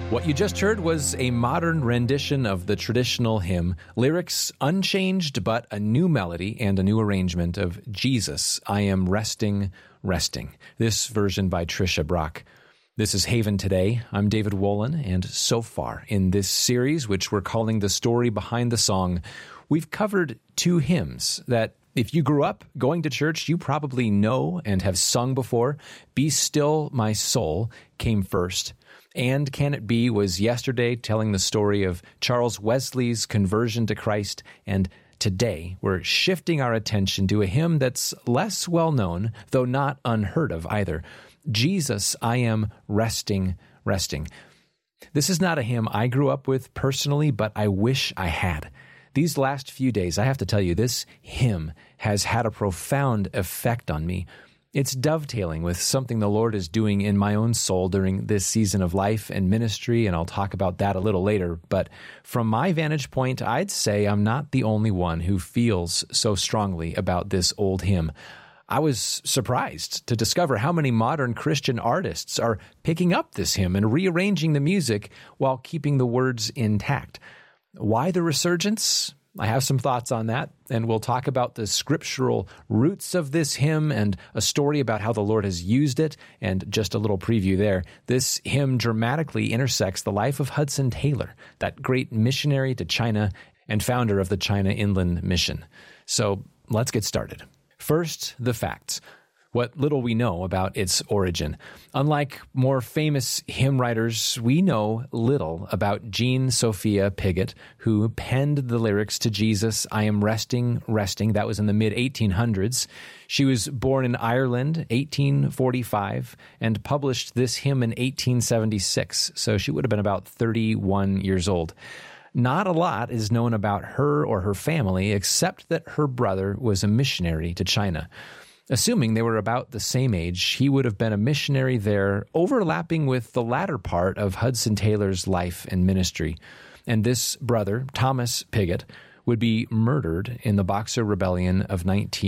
What you just heard was a modern rendition of the traditional hymn, lyrics unchanged but a new melody and a new arrangement of Jesus, I Am Resting, Resting. This version by Trisha Brock. This is Haven Today. I'm David Wolin, and so far in this series, which we're calling The Story Behind the Song, we've covered two hymns that if you grew up going to church, you probably know and have sung before. Be Still My Soul came first. And Can It Be was yesterday, telling the story of Charles Wesley's conversion to Christ. And today, we're shifting our attention to a hymn that's less well-known, though not unheard of either. Jesus, I Am Resting, Resting. This is not a hymn I grew up with personally, but I wish I had. These last few days, I have to tell you, this hymn has had a profound effect on me. It's dovetailing with something the Lord is doing in my own soul during this season of life and ministry, and I'll talk about that a little later. But from my vantage point, I'd say I'm not the only one who feels so strongly about this old hymn. I was surprised to discover how many modern Christian artists are picking up this hymn and rearranging the music while keeping the words intact. Why the resurgence? I have some thoughts on that, and we'll talk about the scriptural roots of this hymn and a story about how the Lord has used it, and just a little preview there. This hymn dramatically intersects the life of Hudson Taylor, that great missionary to China and founder of the China Inland Mission. So let's get started. First, the facts. What little we know about its origin. Unlike more famous hymn writers, we know little about Jean Sophia Piggott, who penned the lyrics to Jesus, I Am Resting, Resting. That was in the mid-1800s. She was born in Ireland, 1845, and published this hymn in 1876, so she would have been about 31 years old. Not a lot is known about her or her family, except that her brother was a missionary to China. Assuming they were about the same age, he would have been a missionary there, overlapping with the latter part of Hudson Taylor's life and ministry. And this brother, Thomas Piggott, would be murdered in the Boxer Rebellion of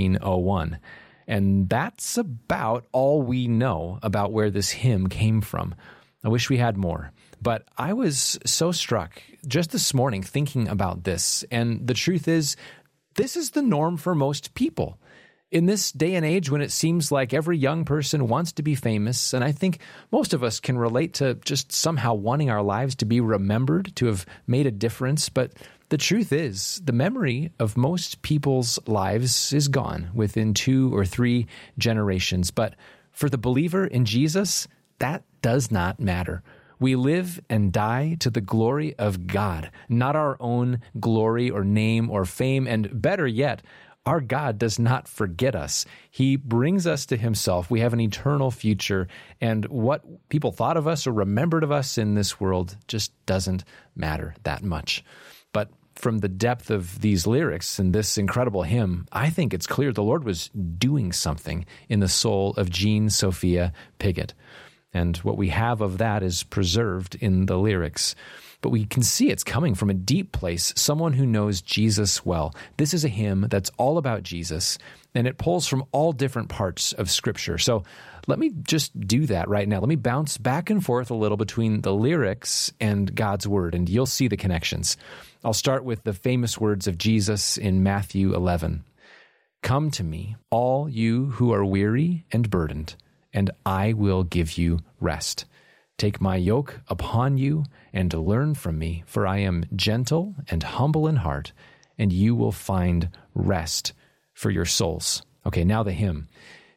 1901. And that's about all we know about where this hymn came from. I wish we had more. But I was so struck just this morning thinking about this. And the truth is, this is the norm for most people. In this day and age when it seems like every young person wants to be famous, and I think most of us can relate to just somehow wanting our lives to be remembered, to have made a difference, but the truth is, the memory of most people's lives is gone within 2 or 3 generations. But for the believer in Jesus, that does not matter. We live and die to the glory of God, not our own glory or name or fame, and better yet, our God does not forget us. He brings us to himself. We have an eternal future, and what people thought of us or remembered of us in this world just doesn't matter that much. But from the depth of these lyrics and this incredible hymn, I think it's clear the Lord was doing something in the soul of Jean Sophia Piggott. And what we have of that is preserved in the lyrics. But we can see it's coming from a deep place, someone who knows Jesus well. This is a hymn that's all about Jesus, and it pulls from all different parts of Scripture. So let me just do that right now. Let me bounce back and forth a little between the lyrics and God's Word, and you'll see the connections. I'll start with the famous words of Jesus in Matthew 11. Come to me, all you who are weary and burdened, and I will give you rest. Take my yoke upon you and learn from me, for I am gentle and humble in heart, and you will find rest for your souls. Okay, now the hymn.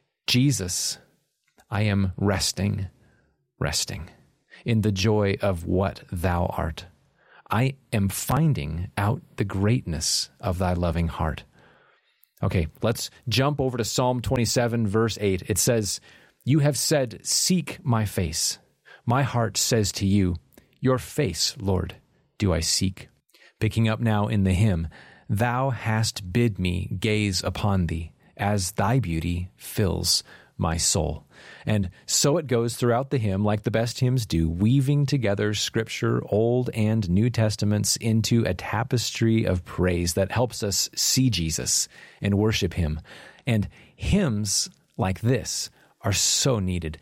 Jesus, I am resting, resting in the joy of what thou art. I am finding out the greatness of thy loving heart. Okay, let's jump over to Psalm 27, verse 8. It says, you have said, seek my face. My heart says to you, your face, Lord, do I seek. Picking up now in the hymn, thou hast bid me gaze upon thee, as thy beauty fills my soul. And so it goes throughout the hymn, like the best hymns do, weaving together Scripture, Old and New Testaments, into a tapestry of praise that helps us see Jesus and worship him. And hymns like this are so needed.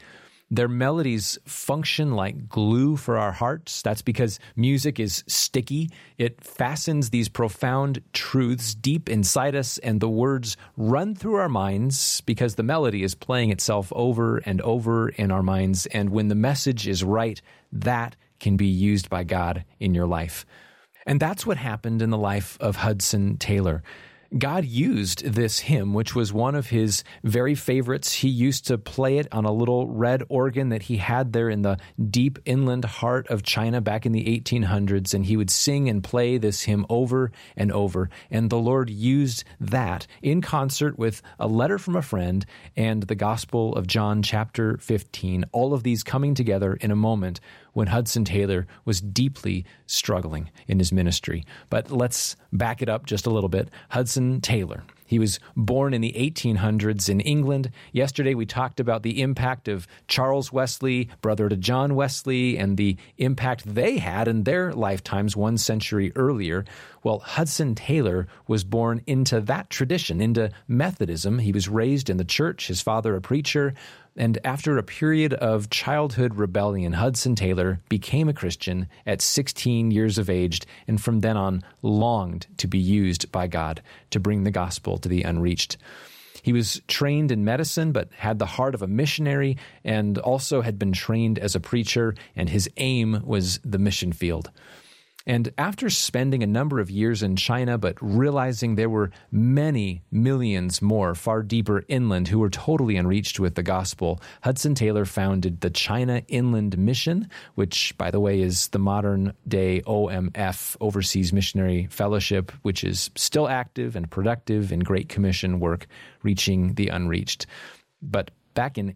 Their melodies function like glue for our hearts. That's because music is sticky. It fastens these profound truths deep inside us, and the words run through our minds because the melody is playing itself over and over in our minds. And when the message is right, that can be used by God in your life. And that's what happened in the life of Hudson Taylor. God used this hymn, which was one of his very favorites. He used to play it on a little red organ that he had there in the deep inland heart of China back in the 1800s, and he would sing and play this hymn over and over. And the Lord used that in concert with a letter from a friend and the Gospel of John chapter 15, all of these coming together in a moment when Hudson Taylor was deeply struggling in his ministry. But let's back it up just a little bit. Hudson Taylor. He was born in the 1800s in England. Yesterday we talked about the impact of Charles Wesley, brother to John Wesley, and the impact they had in their lifetimes 1 century earlier. Well, Hudson Taylor was born into that tradition, into Methodism. He was raised in the church, his father a preacher, and after a period of childhood rebellion, Hudson Taylor became a Christian at 16 years of age, and from then on longed to be used by God to bring the gospel to the unreached. He was trained in medicine, but had the heart of a missionary, and also had been trained as a preacher, and his aim was the mission field. And after spending a number of years in China, but realizing there were many millions more far deeper inland who were totally unreached with the gospel, Hudson Taylor founded the China Inland Mission, which, by the way, is the modern-day OMF, Overseas Missionary Fellowship, which is still active and productive in Great Commission work, reaching the unreached. But back in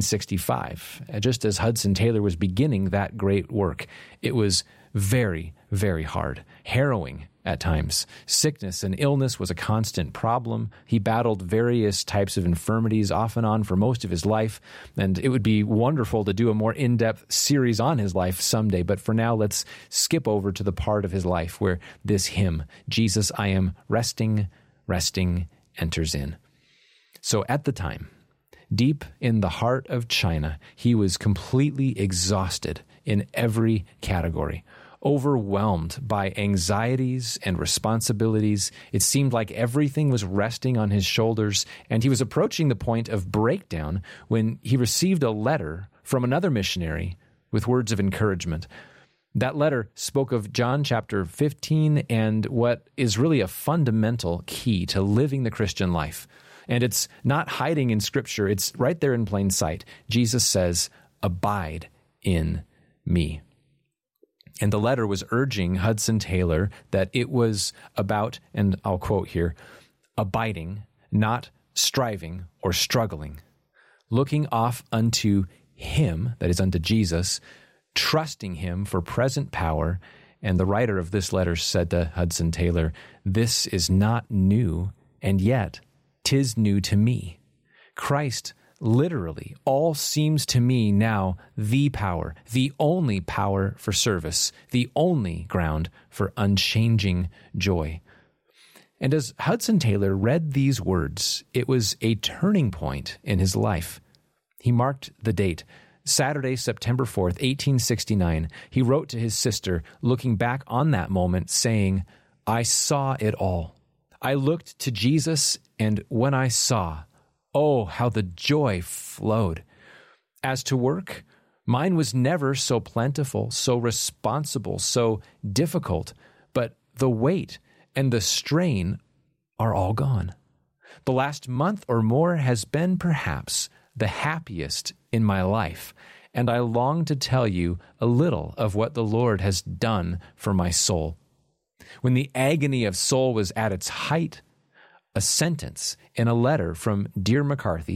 1865, just as Hudson Taylor was beginning that great work, it was very, very hard, harrowing at times. Sickness and illness was a constant problem. He battled various types of infirmities off and on for most of his life, and it would be wonderful to do a more in-depth series on his life someday, but for now, let's skip over to the part of his life where this hymn, Jesus, I Am Resting, enters in. So at the time, deep in the heart of China, he was completely exhausted in every category. Overwhelmed by anxieties and responsibilities. It seemed like everything was resting on his shoulders, and he was approaching the point of breakdown when he received a letter from another missionary with words of encouragement. That letter spoke of John chapter 15 and what is really a fundamental key to living the Christian life. And it's not hiding in Scripture. It's right there in plain sight. Jesus says, "Abide in me." And the letter was urging Hudson Taylor that it was about, and I'll quote here, abiding, not striving or struggling, looking off unto him, that is unto Jesus, trusting him for present power. And the writer of this letter said to Hudson Taylor, "This is not new, and yet 'tis new to me. Christ literally, all seems to me now the power, the only power for service, the only ground for unchanging joy." And as Hudson Taylor read these words, it was a turning point in his life. He marked the date, Saturday, September 4th, 1869. He wrote to his sister, looking back on that moment, saying, "I saw it all. I looked to Jesus, and when I saw, oh, how the joy flowed. As to work, mine was never so plentiful, so responsible, so difficult, but the weight and the strain are all gone. The last month or more has been perhaps the happiest in my life, and I long to tell you a little of what the Lord has done for my soul. When the agony of soul was at its height, a sentence in a letter from dear McCarthy